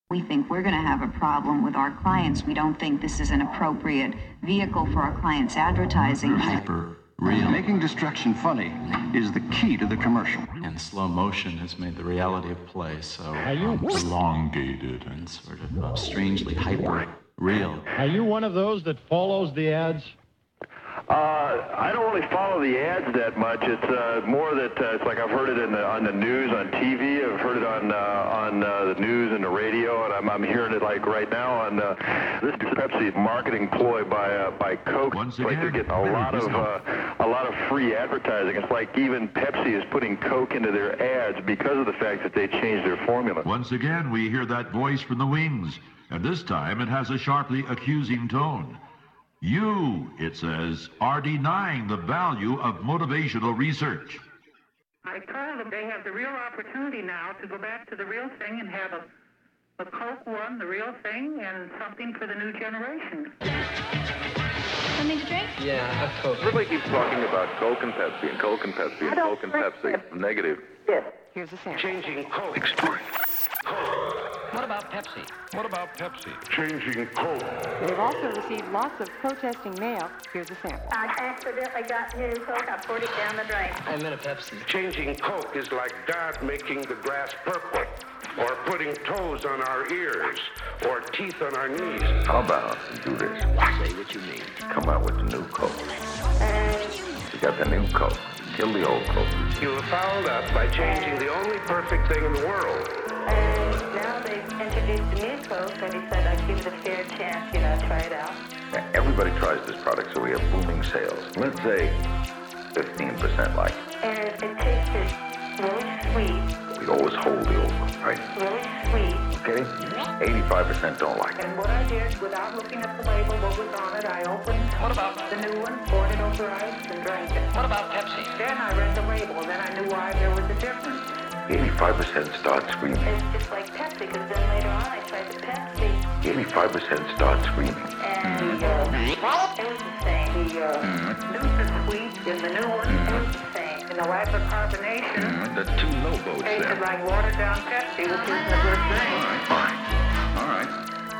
We think we're going to have a problem with our clients. We don't think this is an appropriate vehicle for our clients' advertising. Hyper real. Making destruction funny is the key to the commercial. And slow motion has made the reality of play so elongated and sort of strangely hyper real. Are you one of those that follows the ads? I don't really follow the ads that much. It's more that it's like I've heard it on the news, on TV. I've heard it on the news and the radio, and I'm hearing it like right now on this Pepsi marketing ploy by Coke. Once Like again, they're getting a lot of free advertising. It's like even Pepsi is putting Coke into their ads because of the fact that they changed their formula. Once again, we hear that voice from the wings, and this time it has a sharply accusing tone. You, it says, are denying the value of motivational research. I told them they have the real opportunity now to go back to the real thing and have a Coke one, the real thing, and something for the new generation. Something to drink? Yeah, a Coke. Everybody keeps talking about Coke and Pepsi and Coke and Pepsi and Coke and Pepsi. Negative. Yes. Here's a sample. Changing Coke. Explain. What about Pepsi? What about Pepsi? Changing Coke. They've also received lots of protesting mail. Here's a sample. I accidentally got new Coke. I poured it down the drain. I meant a Pepsi. Changing Coke is like God making the grass purple, or putting toes on our ears, or teeth on our knees. How about you do this? Say what you mean. Come out with the new Coke. You got the new Coke. Kill the old Coke. You were fouled up by changing the only perfect thing in the world. And now they've introduced the new Coke, and he said I'd give it a fair chance, try it out. Everybody tries this product, so we have booming sales. Let's say 15% like. And it tasted really sweet. We always hold the old one, right? Really sweet. Okay? 85% don't like it. And what I did, without looking at the label, what was on it, I opened the new one, poured it over ice, and drank it. What about Pepsi? Then I read the label, and then I knew why there was a difference. 85% start screaming. It's just like Pepsi, because then later on I tried the Pepsi. 85% start screaming. And it was the same. The nuisance sweet in the new one was the same. And the lack of carbonation That's two no votes tasted there. like watered down Pepsi, which isn't a good thing. Fine. All right.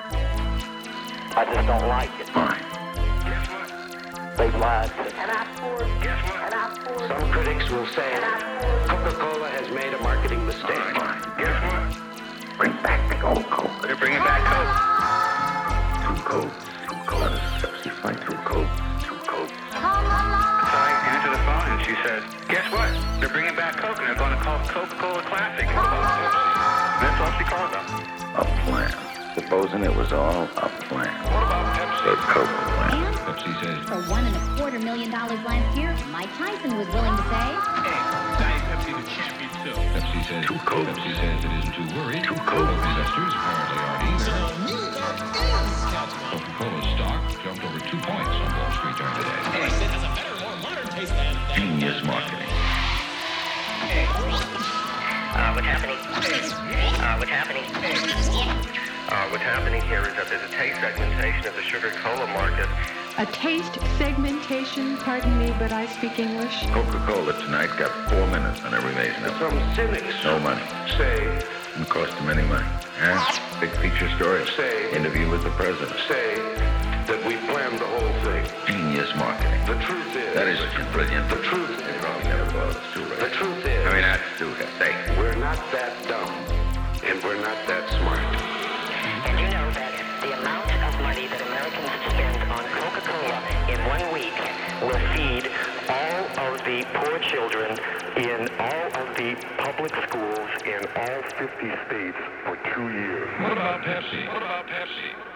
I just don't like it. Fine. They've lied. And I poured. Some critics will say And I poured. Coca-Cola has made a marketing mistake. Fine. Guess what? Bring back the old Coke. They're bringing back Coke. Two Cokes. Two Cokes. Let us Pepsi fight. Two Cokes. Two Cokes. So I answered the phone and she said, guess what? They're bringing back Coke and they're going to call it Coca-Cola Classic. That's all she called them. A plan. Supposing it was all a plan. What about Pepsi? A Coke plan. Pepsi says, For $1.25 million last year, Mike Tyson was willing to say. Hey, Diet Pepsi the champion too. Pepsi says, Two Cokes. Pepsi says it isn't too worried. Two Cokes. Investors apparently aren't either. Coca-Cola stock jumped over 2 points on Wall Street during the day. Genius marketing. What's happening here is that there's a taste segmentation of the sugar cola market. A taste segmentation? Pardon me, but I speak English. Coca-Cola tonight got 4 minutes on every Asian episode. Some cynics No money. say, Didn't cost them any money. Big feature story. Say. Interview with the president. say that we planned the whole thing. Genius marketing. The truth is... That is brilliant. The truth They is... probably never thought it was too late. The truth is... I mean, that's too late. We're not that dumb, and we're not that smart. And you know that the amount of money that Americans spend on Coca-Cola in 1 week will feed all of the poor children in all of the public schools in all 50 states for 2 years. What about Pepsi? What about Pepsi?